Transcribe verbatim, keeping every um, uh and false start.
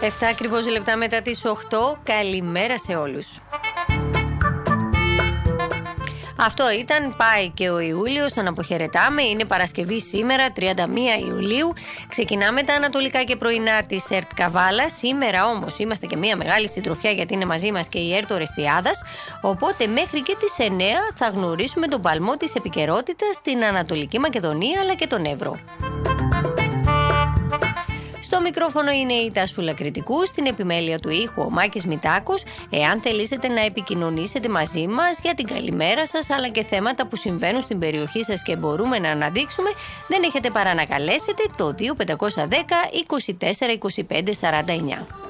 εφτά ακριβώς λεπτά μετά τις οκτώ. Καλημέρα σε όλους. Αυτό ήταν, πάει και ο Ιούλιος, τον αποχαιρετάμε. Είναι Παρασκευή σήμερα, τριάντα μία Ιουλίου. Ξεκινάμε τα ανατολικά και πρωινά της ΕΡΤ Καβάλα. Σήμερα όμως είμαστε και μία μεγάλη συντροφιά, γιατί είναι μαζί μας και η ΕΡΤ Ορεστιάδας. Οπότε μέχρι και τις εννέα θα γνωρίσουμε τον παλμό της επικαιρότητας στην Ανατολική Μακεδονία αλλά και τον Εύρο. Στο μικρόφωνο είναι η Τασούλα Κρητικού, στην επιμέλεια του ήχου ο Μάκης Μητάκος. Εάν θελήσετε να επικοινωνήσετε μαζί μας για την καλημέρα σας αλλά και θέματα που συμβαίνουν στην περιοχή σας και μπορούμε να αναδείξουμε, δεν έχετε παρά να καλέσετε το δύο πέντε ένα μηδέν είκοσι τέσσερα είκοσι πέντε σαράντα εννιά.